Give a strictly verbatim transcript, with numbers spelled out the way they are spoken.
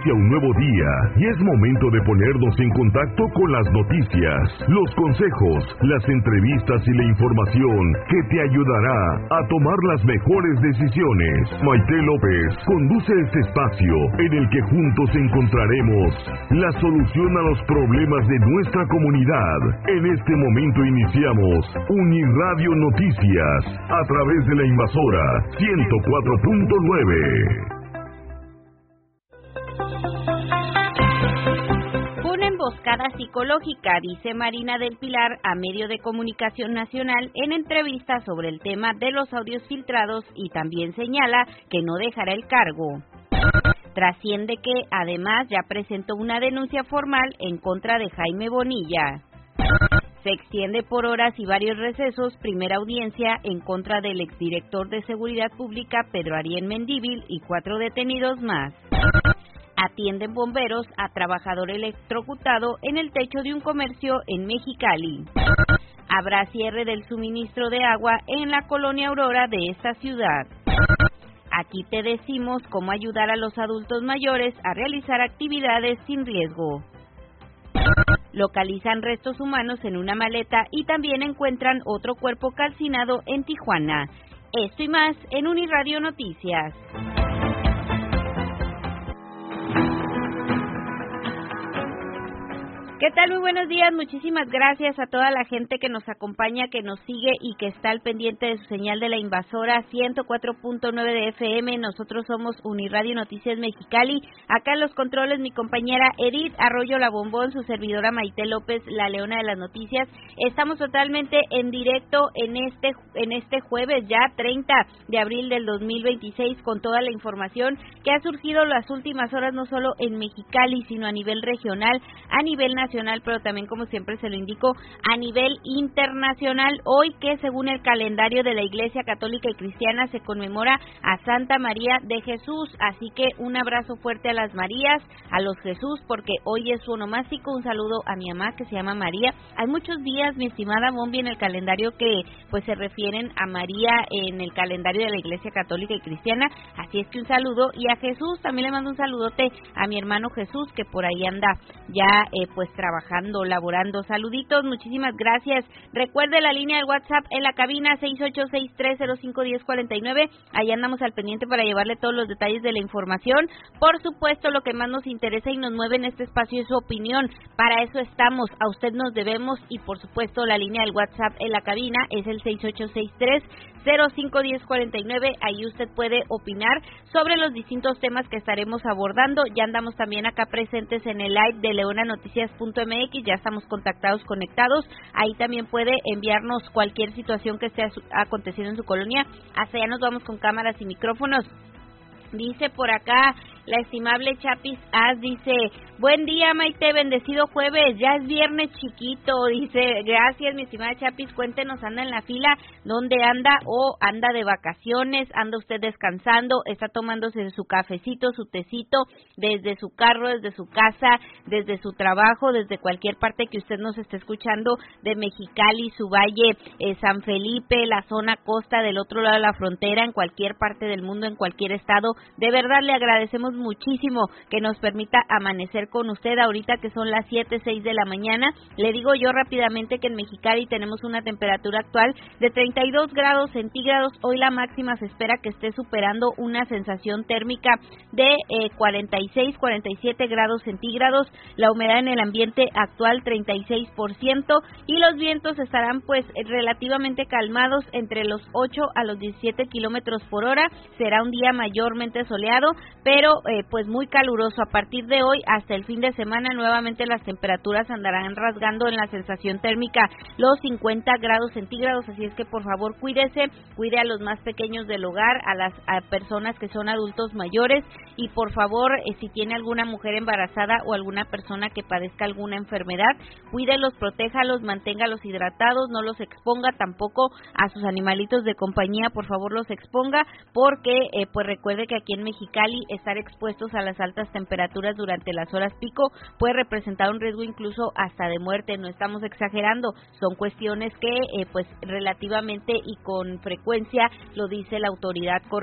Inicia un nuevo día y es momento de ponernos en contacto con las noticias, los consejos, las entrevistas y la información que te ayudará a tomar las mejores decisiones. Maite López conduce este espacio en el que juntos encontraremos la solución a los problemas de nuestra comunidad. En este momento iniciamos Uniradio Noticias a través de la Invasora ciento cuatro punto nueve. Una emboscada psicológica, dice Marina del Pilar a Medio de Comunicación Nacional en entrevista sobre el tema de los audios filtrados y también señala que no dejará el cargo. Trasciende que, además, ya presentó una denuncia formal en contra de Jaime Bonilla. Se extiende por horas y varios recesos primera audiencia en contra del exdirector de Seguridad Pública Pedro Ariel Mendívil y cuatro detenidos más. Atienden bomberos a trabajador electrocutado en el techo de un comercio en Mexicali. Habrá cierre del suministro de agua en la colonia Aurora de esta ciudad. Aquí te decimos cómo ayudar a los adultos mayores a realizar actividades sin riesgo. Localizan restos humanos en una maleta y también encuentran otro cuerpo calcinado en Tijuana. Esto y más en Uniradio Noticias. ¿Qué tal? Muy buenos días, muchísimas gracias a toda la gente que nos acompaña, que nos sigue y que está al pendiente de su señal de la Invasora ciento cuatro punto nueve de F M. Nosotros somos Uniradio Noticias Mexicali. Acá en los controles mi compañera Edith Arroyo La Bombón, su servidora Maite López, la Leona de las Noticias. Estamos totalmente en directo en este en este jueves, ya treinta de abril del dos mil veintiséis, con toda la información que ha surgido las últimas horas, no solo en Mexicali, sino a nivel regional, a nivel nacional, nacional, pero también, como siempre se lo indico, a nivel internacional. Hoy, que según el calendario de la Iglesia Católica y Cristiana se conmemora a Santa María de Jesús, así que un abrazo fuerte a las Marías, a los Jesús, porque hoy es su onomástico. Un saludo a mi mamá, que se llama María. Hay muchos días, mi estimada Bombi, en el calendario que pues se refieren a María en el calendario de la Iglesia Católica y Cristiana, así es que un saludo. Y a Jesús también le mando un saludote a mi hermano Jesús, que por ahí anda ya eh, pues trabajando, laborando. Saluditos, muchísimas gracias. Recuerde la línea del WhatsApp en la cabina seis ocho seis tres cero cinco uno cero cuatro nueve. Ahí andamos al pendiente para llevarle todos los detalles de la información. Por supuesto, lo que más nos interesa y nos mueve en este espacio es su opinión. Para eso estamos, a usted nos debemos, y por supuesto la línea del WhatsApp en la cabina es el seis ocho seis tres cero cinco uno cero cuatro nueve. Ahí usted puede opinar sobre los distintos temas que estaremos abordando. Ya andamos también acá presentes en el live de leona noticias punto m x, ya estamos contactados, conectados. Ahí también puede enviarnos cualquier situación que esté aconteciendo en su colonia. Hasta allá nos vamos con cámaras y micrófonos. Dice por acá la estimable Chapis Az, dice, buen día Maite, bendecido jueves, ya es viernes chiquito, dice, gracias mi estimada Chapis, cuéntenos, anda en la fila, ¿dónde anda? O anda de vacaciones, anda usted descansando, está tomándose su cafecito, su tecito, desde su carro, desde su casa, desde su trabajo, desde cualquier parte que usted nos esté escuchando, de Mexicali, su valle, eh, San Felipe, la zona costa, del otro lado de la frontera, en cualquier parte del mundo, en cualquier estado. De verdad le agradecemos muchísimo que nos permita amanecer con usted ahorita que son las siete, seis de la mañana. Le digo yo rápidamente que en Mexicali tenemos una temperatura actual de treinta y dos grados centígrados. Hoy la máxima se espera que esté superando una sensación térmica de eh, cuarenta y seis, cuarenta y siete grados centígrados. La humedad en el ambiente actual treinta y seis por ciento y los vientos estarán pues relativamente calmados entre los ocho a los diecisiete kilómetros por hora. Será un día mayormente soleado, pero eh, pues muy caluroso. A partir de hoy hasta el fin de semana nuevamente las temperaturas andarán rasgando en la sensación térmica los cincuenta grados centígrados, así es que por favor cuídese, cuide a los más pequeños del hogar, a las a personas que son adultos mayores, y por favor eh, si tiene alguna mujer embarazada o alguna persona que padezca alguna enfermedad, cuídelos, protéjalos, manténgalos hidratados, no los exponga tampoco a sus animalitos de compañía, por favor los exponga, porque eh, pues recuerde que aquí en Mexicali estar expuestos a las altas temperaturas durante las horas pico puede representar un riesgo incluso hasta de muerte. No estamos exagerando, son cuestiones que eh, pues relativamente y con frecuencia lo dice la autoridad correspondiente